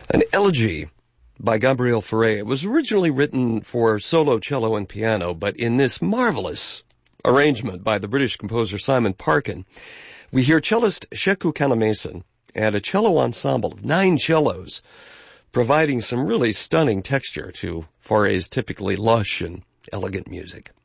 An elegy by Gabriel Fauré. It was originally written for solo cello and piano, but in this marvelous arrangement by the British composer Simon Parkin, we hear cellist Sheku Kanamason and a cello ensemble of 9 cellos, providing some really stunning texture to Fauré's typically lush and elegant music.